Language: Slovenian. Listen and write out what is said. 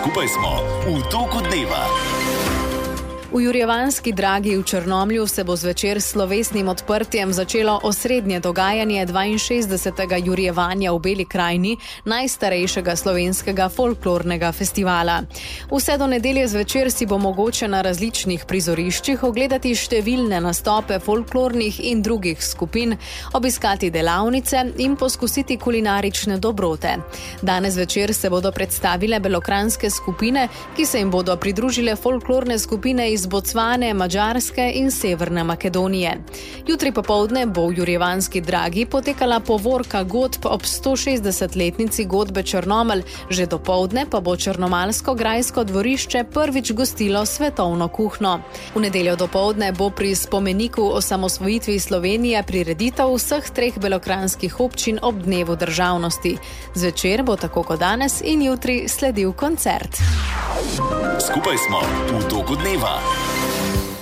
Skupaj smo v toku dneva. V Jurjevanski dragi v Črnomlju se bo zvečer s slovesnim odprtjem začelo osrednje dogajanje 62. Jurjevanja v Beli krajini, najstarejšega slovenskega folklornega festivala. Vse do nedelje zvečer si bo mogoče na različnih prizoriščih ogledati številne nastope folklornih in drugih skupin, obiskati delavnice in poskusiti kulinarične dobrote. Danes večer se bodo predstavile belokranjske skupine, ki se jim bodo pridružile folklorne skupine iz Bocvane, Madžarske in Severne Makedonije. Jutri popoldne bo v Jurjevanski dragi potekala povorka godb ob 160-letnici godbe Črnomelj, že dopoldne pa bo črnomaljsko grajsko dvorišče prvič gostilo svetovno kuhno. V nedeljo dopoldne bo pri spomeniku osamosvojitvi Slovenije prireditev vseh 3 belokranjskih občin ob dnevu državnosti. Zvečer bo tako kot danes in jutri sledil koncert. Skupaj smo v toku dneva.